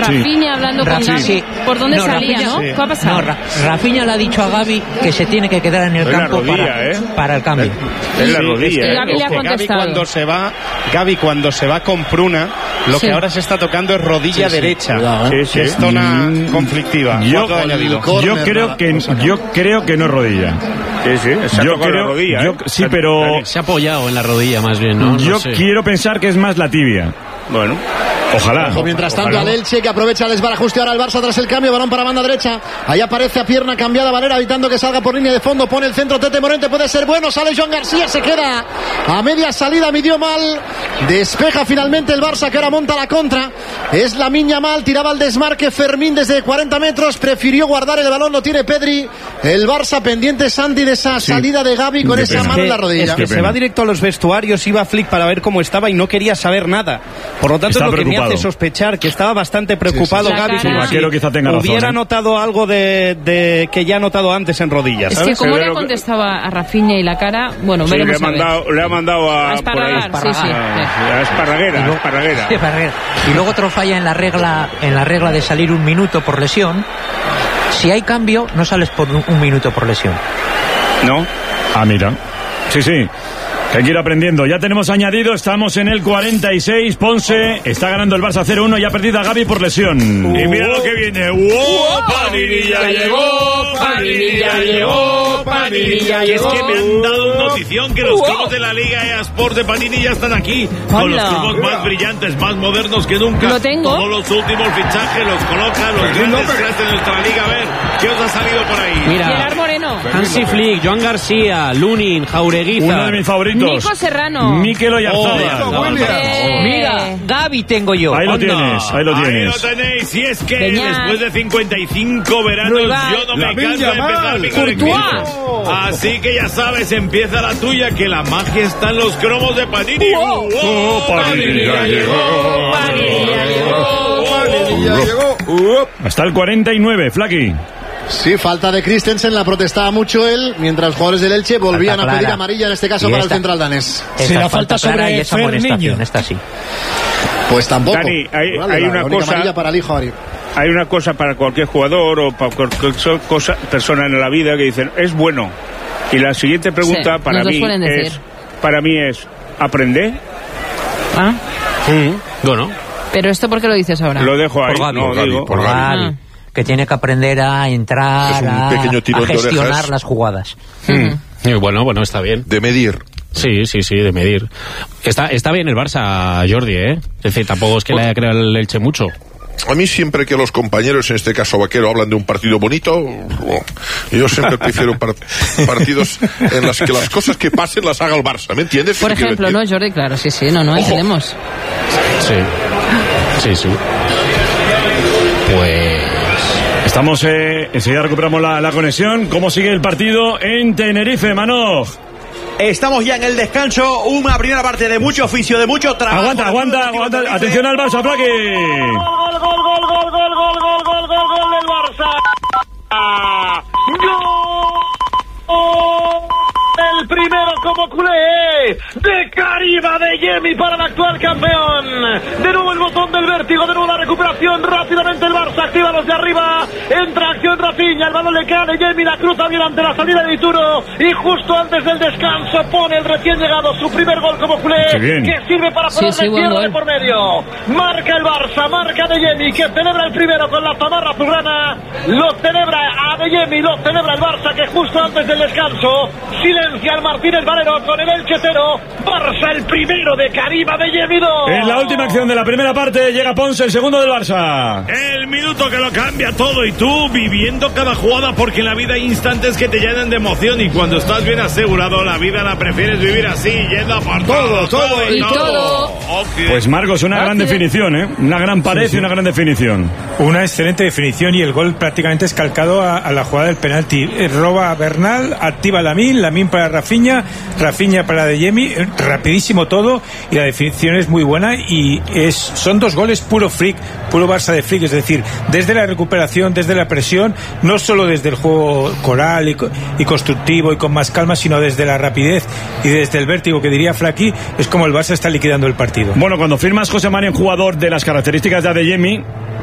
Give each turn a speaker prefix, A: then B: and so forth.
A: Rafinha hablando con Gavi.
B: Sí.
A: ¿Por dónde salía,
B: Rafinha,
A: no?
B: sí.
A: ¿Qué ha pasado?
B: No, Rafinha le ha dicho a Gavi que se tiene que quedar en el campo para el cambio.
C: Es la rodilla.
A: Gavi le ha contestado.
D: Gavi cuando se va con Pruna, lo que ahora se está tocando es rodilla derecha. Que es zona conflictiva.
E: Yo creo que no es rodilla.
C: Yo creo, rodilla,
E: sí, pero
F: se ha apoyado en la rodilla más bien, ¿no?
E: Yo quiero pensar que es más la tibia.
C: Bueno,
E: ojalá.
G: Mientras tanto, al Elche, que aprovecha el desbarajuste ahora al Barça tras el cambio, balón para banda derecha. Ahí aparece a pierna cambiada Valera, evitando que salga por línea de fondo. Pone el centro Tete Morente, puede ser bueno. Sale Joan García, se queda a media salida, midió mal. Despeja finalmente el Barça, que ahora monta la contra. Es Lamine Yamal, tiraba al desmarque Fermín desde 40 metros. Prefirió guardar el balón, lo tiene Pedri. El Barça pendiente, Santi, de esa salida de Gavi con esa mano en la rodilla.
D: Es que se va directo a los vestuarios, iba a Flick para ver cómo estaba y no quería saber nada. Por lo tanto, es lo que me hace sospechar que estaba bastante preocupado Gavi. Hubiera notado algo de que ya ha notado antes en rodillas.
A: Es que como le ha contestado a Rafinha y la cara, bueno, veremos
C: le ha mandado a
A: Esparragar,
C: a Esparraguera.
B: Y luego otro falla en la regla de salir un minuto por lesión. Si hay cambio, no sales por un minuto por lesión.
C: ¿No?
E: Ah, mira. Sí. Que hay que ir aprendiendo. Ya tenemos añadido, estamos en el 46. Ponce está ganando el Barça 0-1 y ha perdido a Gavi por lesión.
C: Y mira lo que viene. Panini ya llegó. Y es que me han dado una notición que los cromos de la Liga EA Sport de Panini ya están aquí. Con los cromos más brillantes, más modernos que nunca.
A: Lo tengo.
C: Todos los últimos fichajes los coloca los grandes cracks de nuestra liga. A ver, ¿qué os ha salido por ahí?
F: Mira,
A: Gerard Moreno,
F: Hansi Flick, Joan García, Lunin, Jaureguiza.
E: Uno de mis favoritos.
A: Nico Serrano,
E: Mikel Oyarzabal.
B: Mira, Gavi tengo yo.
E: Ahí lo tienes.
C: Ahí lo tenéis. Y es que después de 55 veranos yo no me canso de empezar mi colección. Así que ya sabes, empieza la tuya, que la magia está en los cromos de Panini.
E: Panini ya llegó. Hasta el 49, Flaky.
G: Sí, falta de Christensen, la protestaba mucho él, mientras los jugadores del Elche volvían a pedir amarilla, en este caso para el central danés.
B: Será falta sobre Ferniño. Esta sí.
G: Pues tampoco.
C: Dani, hay una cosa
G: para el hijo Ari.
C: Hay una cosa para cualquier jugador o para cualquier persona en la vida que dicen, es bueno. Y la siguiente pregunta para mí es, ¿aprende?
A: ¿Ah?
F: Bueno.
A: ¿Pero esto por qué lo dices ahora?
C: Lo dejo ahí,
B: por Gavi. Que tiene que aprender a entrar, a gestionar las jugadas.
F: Bueno, está bien.
H: De medir.
F: Sí, de medir. Está bien el Barça, Jordi, ¿eh? Es decir, tampoco es que le haya creado el Elche mucho.
H: A mí siempre que los compañeros, en este caso Vaquero, hablan de un partido bonito, yo siempre prefiero partidos en los que las cosas que pasen las haga el Barça, ¿me entiendes?
A: Por ejemplo, ¿no, Jordi? Claro, sí, no, entendemos.
F: Sí. Pues...
E: Estamos, enseguida recuperamos la conexión. ¿Cómo sigue el partido en Tenerife, Manoj?
I: Estamos ya en el descanso, una primera parte de mucho oficio, de mucho trabajo.
E: Aguanta. Atención al Barça, Flaky.
C: Gol del Barça. ¡Gol! El primero como culé de Karim Adeyemi para el actual campeón. De nuevo el botón del vértigo, de nuevo la recuperación. Rápidamente el Barça activa los de arriba. Entra acción Rafinha, el balón le cae a Adeyemi, la cruza bien ante la salida de Dituro. Y justo antes del descanso pone el recién llegado su primer gol como culé, que sirve para poner de por medio. Marca el Barça, marca Adeyemi, que celebra el primero con la zamarra azulgrana. Lo celebra Adeyemi, lo celebra el Barça, que justo antes del descanso silencia al Martínez Valero con el Elche 0. Barça el primero de Karim Adeyemi 2.
E: En la última acción de la primera parte llega Ponce, el segundo del Barça.
C: El minuto que lo cambia todo, y tú viviendo cada jugada, porque en la vida hay instantes que te llenan de emoción, y cuando estás bien asegurado la vida la prefieres vivir así, yendo a por todo.
E: Okay. Pues Marcos, una gran definición, ¿eh? Una gran pared y una gran definición.
J: Una excelente definición, y el gol prácticamente es calcado a la jugada del penalti. Roba Bernal, activa Lamine para Rafinha para Adeyemi, rapidísimo todo, y la definición es muy buena, y son dos goles puro Barça de Flick, es decir, desde la recuperación, desde la presión, no solo desde el juego coral y constructivo y con más calma, sino desde la rapidez y desde el vértigo, que diría Flaky, es como el Barça está liquidando el partido.
E: Bueno, cuando firmas, José María, un jugador de las características de Adeyemi,